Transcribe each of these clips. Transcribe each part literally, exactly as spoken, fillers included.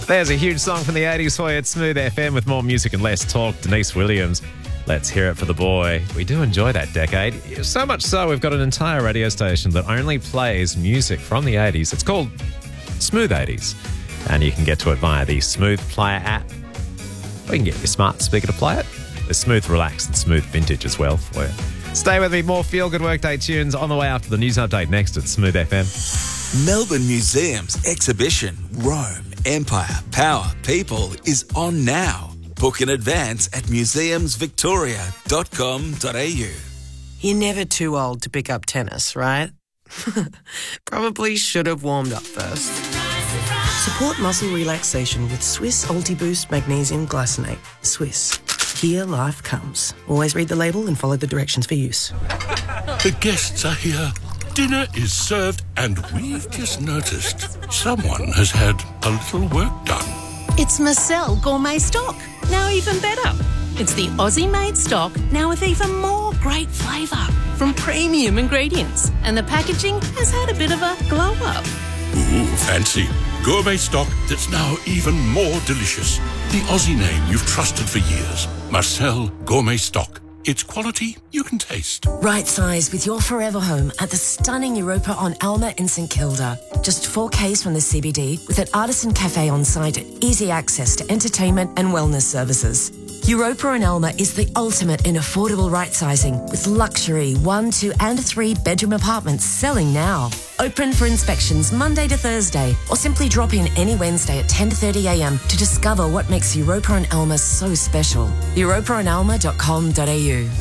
There's a huge song from the eighties for you at Smooth F M with more music and less talk. Denise Williams, Let's Hear It for the Boy. We do enjoy that decade. So much so, we've got an entire radio station that only plays music from the eighties. It's called Smooth eighties. And you can get to it via the Smooth Player app. Or you can get your smart speaker to play it. There's Smooth Relax and Smooth Vintage as well for you. Stay with me. More Feel Good Workday tunes on the way after the news update next at Smooth F M. Melbourne Museum's exhibition, Rome, Empire, Power, People is on now. Book in advance at museums victoria dot com dot a u. You're never too old to pick up tennis, right? Probably should have warmed up first. Support muscle relaxation with Swiss Ultiboost Magnesium Glycinate. Swiss. Here life comes. Always read the label and follow the directions for use. The guests are here. Dinner is served and we've just noticed someone has had a little work done. It's Marcel Gourmet Stock. Now even better. It's the Aussie-made stock, now with even more great flavour from premium ingredients. And the packaging has had a bit of a glow-up. Ooh, fancy. Gourmet stock that's now even more delicious. The Aussie name you've trusted for years. Marcel Gourmet Stock. It's quality you can taste. Right size with your forever home at the stunning Europa on Alma in St Kilda. Just four Ks from the C B D with an artisan cafe on site and easy access to entertainment and wellness services. Europa on Alma is the ultimate in affordable right sizing with luxury one, two and three bedroom apartments selling now. Open for inspections Monday to Thursday or simply drop in any Wednesday at ten thirty a m to discover what makes Europa on Alma so special. europa on alma dot com dot a u.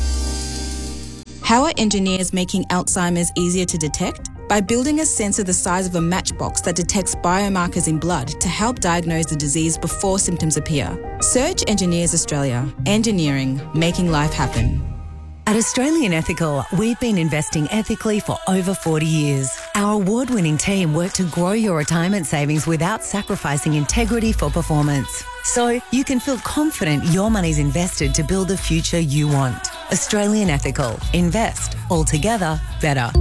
How are engineers making Alzheimer's easier to detect? By building a sensor the size of a matchbox that detects biomarkers in blood to help diagnose the disease before symptoms appear. Search Engineers Australia. Engineering, making life happen. At Australian Ethical, we've been investing ethically for over forty years. Our award-winning team work to grow your retirement savings without sacrificing integrity for performance. So you can feel confident your money's invested to build the future you want. Australian Ethical. Invest. Altogether better.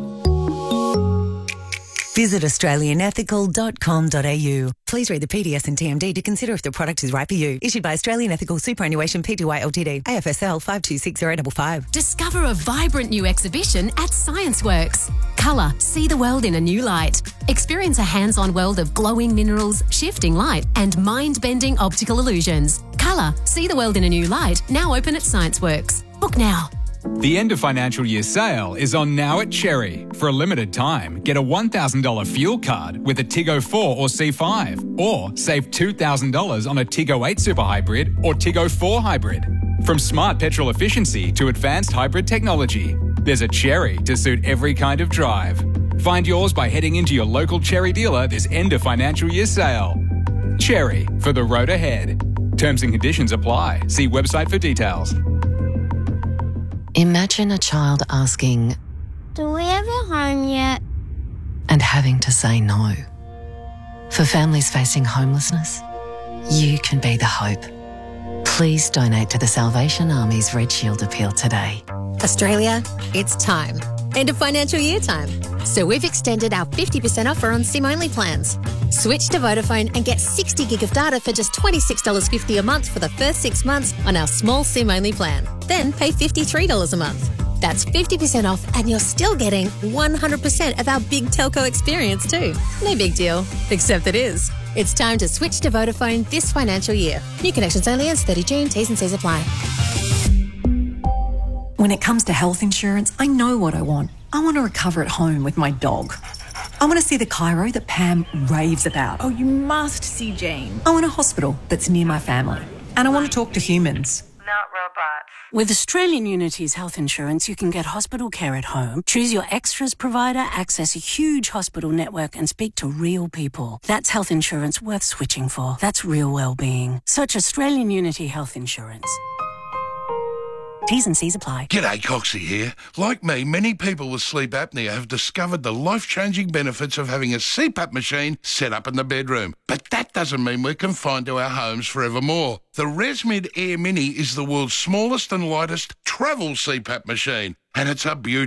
Visit australian ethical dot com dot a u. Please read the P D S and T M D to consider if the product is right for you. Issued by Australian Ethical Superannuation Pty Ltd. A F S L five two six zero five five. Discover a vibrant new exhibition at ScienceWorks. Colour, see the world in a new light. Experience a hands-on world of glowing minerals, shifting light and mind-bending optical illusions. Colour, see the world in a new light. Now open at ScienceWorks. Book now. The end of financial year sale is on now at Cherry. For a limited time, get a one thousand dollars fuel card with a Tiggo four or C five, or save two thousand dollars on a Tiggo eight Super Hybrid or Tiggo four Hybrid. From smart petrol efficiency to advanced hybrid technology, there's a Cherry to suit every kind of drive. Find yours by heading into your local Cherry dealer this end of financial year sale. Cherry, for the road ahead. Terms and conditions apply. See website for details. Imagine a child asking, "Do we have a home yet?" and having to say no. For families facing homelessness, you can be the hope. Please donate to the Salvation Army's Red Shield appeal today. Australia, it's time. End of financial year time. So we've extended our fifty percent offer on SIM-only plans. Switch to Vodafone and get sixty gig of data for just twenty-six dollars fifty a month for the first six months on our small SIM-only plan. Then pay fifty-three dollars a month. That's fifty percent off and you're still getting one hundred percent of our big telco experience too. No big deal, except it is. It's time to switch to Vodafone this financial year. New connections only ends thirty June. T's and C's apply. When it comes to health insurance, I know what I want. I want to recover at home with my dog. I want to see the chiro that Pam raves about. Oh, you must see Jane. I want a hospital that's near my family. And I want to talk to humans. Not robots. With Australian Unity's health insurance, you can get hospital care at home, choose your extras provider, access a huge hospital network and speak to real people. That's health insurance worth switching for. That's real well-being. Search Australian Unity Health Insurance. T's and C's apply. G'day, Coxie here. Like me, many people with sleep apnea have discovered the life-changing benefits of having a C PAP machine set up in the bedroom. But that doesn't mean we're confined to our homes forevermore. The ResMed Air Mini is the world's smallest and lightest travel C PAP machine, and it's a beauty.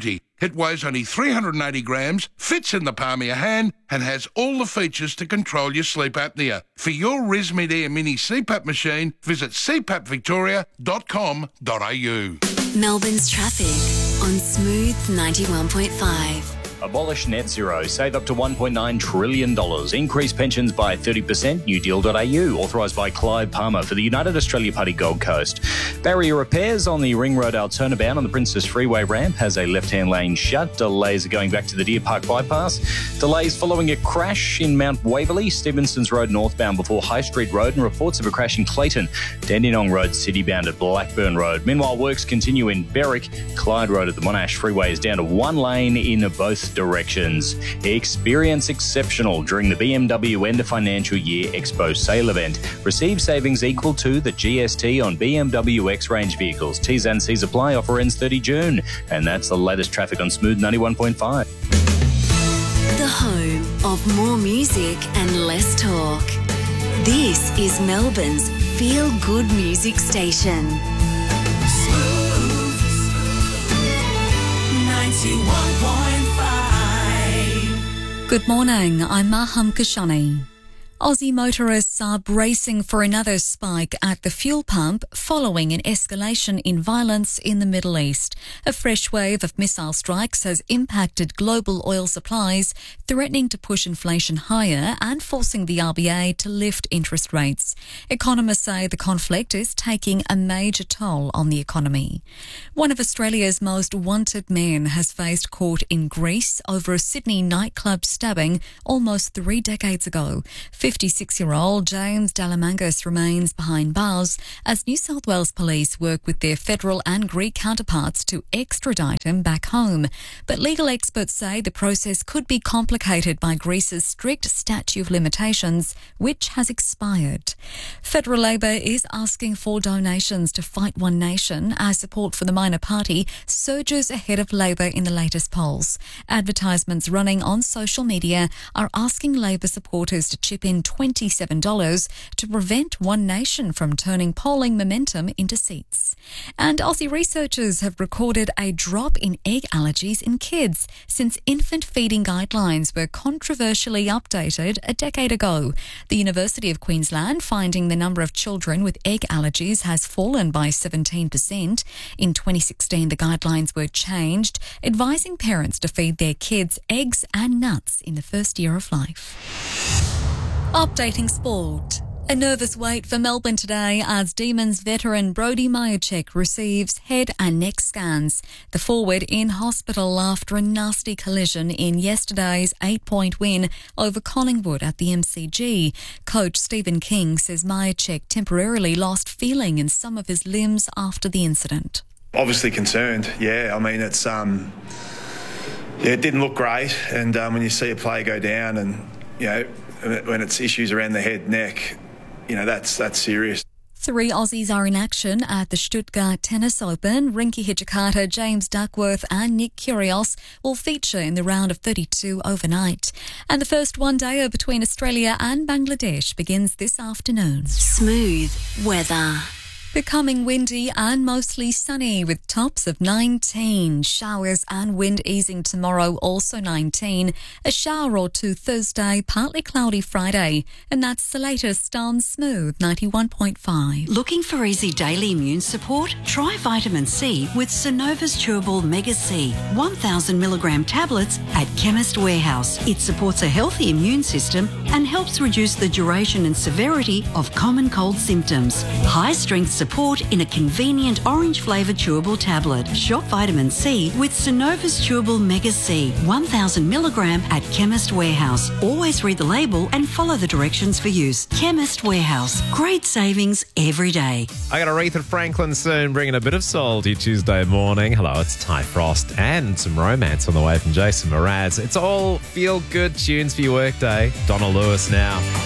It weighs only three hundred eighty grams, fits in the palm of your hand, and has all the features to control your sleep apnea. For your ResMed Air Mini C PAP machine, visit c pap victoria dot com dot a u. Melbourne's traffic on Smooth ninety-one point five. Abolish net zero. Save up to one point nine trillion dollars. Increase pensions by thirty percent. new deal dot a u. Authorised by Clive Palmer for the United Australia Party Gold Coast. Barrier repairs on the Ring Road turnabout on the Princess Freeway ramp has a left-hand lane shut. Delays are going back to the Deer Park bypass. Delays following a crash in Mount Waverley, Stevenson's Road northbound before High Street Road, and reports of a crash in Clayton, Dandenong Road citybound at Blackburn Road. Meanwhile, works continue in Berwick. Clyde Road at the Monash Freeway is down to one lane in both directions. Experience exceptional during the B M W End of Financial Year Expo sale event. Receive savings equal to the G S T on B M W X-Range vehicles. T's and C's apply. Offer ends thirty June. And that's the latest traffic on Smooth ninety-one point five. The home of more music and less talk. This is Melbourne's feel-good music station. Smooth ninety-one point five. Good morning, I'm Maham Kashani. Aussie motorists are bracing for another spike at the fuel pump following an escalation in violence in the Middle East. A fresh wave of missile strikes has impacted global oil supplies, threatening to push inflation higher and forcing the R B A to lift interest rates. Economists say the conflict is taking a major toll on the economy. One of Australia's most wanted men has faced court in Greece over a Sydney nightclub stabbing almost three decades ago. fifty-six-year-old James Dalamangas remains behind bars as New South Wales Police work with their federal and Greek counterparts to extradite him back home. But legal experts say the process could be complicated by Greece's strict statute of limitations, which has expired. Federal Labor is asking for donations to Fight One Nation as support for the minor party surges ahead of Labor in the latest polls. Advertisements running on social media are asking Labor supporters to chip in twenty-seven dollars to prevent One Nation from turning polling momentum into seats. And Aussie researchers have recorded a drop in egg allergies in kids since infant feeding guidelines were controversially updated a decade ago. The University of Queensland finding the number of children with egg allergies has fallen by seventeen percent. In twenty sixteen, the guidelines were changed, advising parents to feed their kids eggs and nuts in the first year of life. Updating sport. A nervous wait for Melbourne today as Demons veteran Brody Mihocek receives head and neck scans. The forward in hospital after a nasty collision in yesterday's eight-point win over Collingwood at the M C G. Coach Stephen King says Mihocek temporarily lost feeling in some of his limbs after the incident. Obviously concerned, yeah. I mean, it's um, yeah, it didn't look great, and um, when you see a player go down, and you know, when it's issues around the head, neck, you know, that's that's serious. Three Aussies are in action at the Stuttgart Tennis Open. Rinky Hijikata, James Duckworth and Nick Kyrgios will feature in the round of thirty-two overnight. And the first one-dayer between Australia and Bangladesh begins this afternoon. Smooth weather. Becoming windy and mostly sunny with tops of nineteen. Showers and wind easing tomorrow, also nineteen. A shower or two Thursday, partly cloudy Friday. And that's the latest on Smooth ninety-one point five. Looking for easy daily immune support? Try vitamin C with Synova's Chewable Mega C, one thousand milligram tablets at Chemist Warehouse. It supports a healthy immune system and helps reduce the duration and severity of common cold symptoms. High-strength support in a convenient orange-flavoured chewable tablet. Shop vitamin C with Synova's Chewable Mega C, one thousand milligram at Chemist Warehouse. Always read the label and follow the directions for use. Chemist Warehouse. Great savings every day. I got Aretha Franklin soon, bringing a bit of soul to your Tuesday morning. Hello, it's Ty Frost and some romance on the way from Jason Mraz. It's all feel-good tunes for your workday. Donna Lewis now.